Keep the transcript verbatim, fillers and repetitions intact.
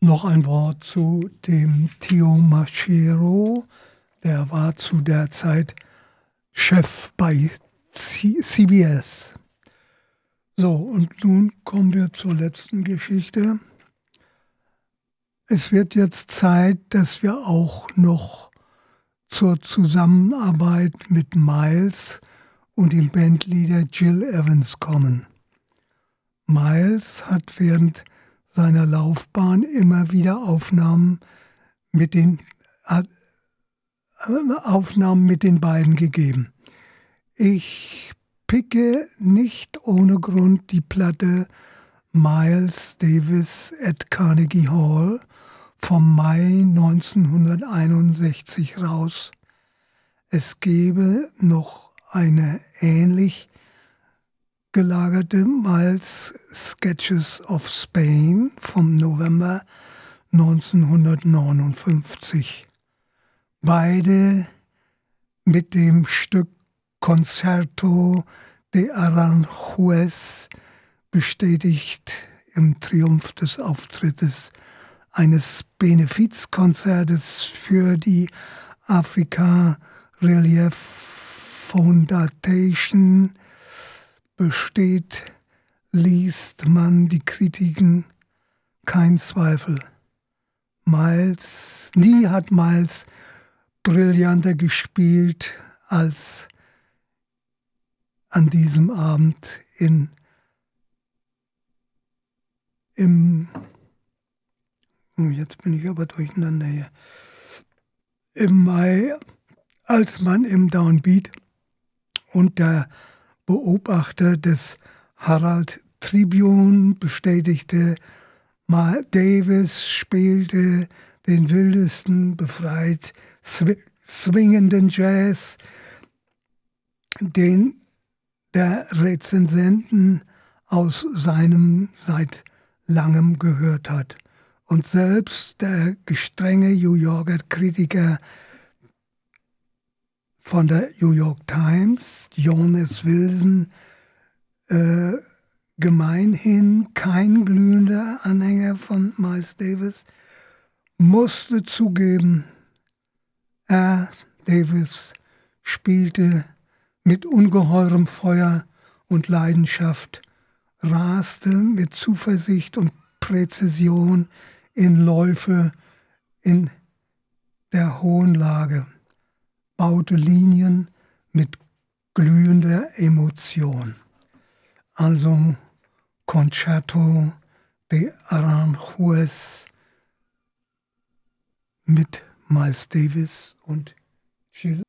Noch ein Wort zu dem Tio Macero. Der war zu der Zeit Chef bei C B S. So, und nun kommen wir zur letzten Geschichte. Es wird jetzt Zeit, dass wir auch noch zur Zusammenarbeit mit Miles und dem Bandleader Gil Evans kommen. Miles hat während seiner Laufbahn immer wieder Aufnahmen mit den, äh, Aufnahmen mit den beiden gegeben. Ich picke nicht ohne Grund die Platte Miles Davis at Carnegie Hall vom Mai neunzehnhunderteinundsechzig raus. Es gäbe noch eine ähnlich gelagerte Miles Sketches of Spain vom November neunzehnhundertneunundfünfzig. Beide mit dem Stück Concerto de Aranjuez bestätigt im Triumph des Auftrittes eines Benefizkonzertes für die Africa Relief Foundation besteht, liest man die Kritiken, kein Zweifel. Miles, nie hat Miles brillanter gespielt als an diesem Abend in im jetzt bin ich aber durcheinander hier im Mai, als man im Downbeat und der Beobachter des Herald Tribune bestätigte, Davis spielte den wildesten, befreit swingenden Jazz, den der Rezensenten aus seinem seit langem gehört hat. Und selbst der gestrenge New Yorker Kritiker von der New York Times, Jonas Wilson, äh, gemeinhin kein glühender Anhänger von Miles Davis, musste zugeben, er, Davis, spielte mit ungeheurem Feuer und Leidenschaft, raste mit Zuversicht und Präzision in Läufe in der hohen Lage, baute Linien mit glühender Emotion. Also Concerto de Aranjuez mit Miles Davis und Gil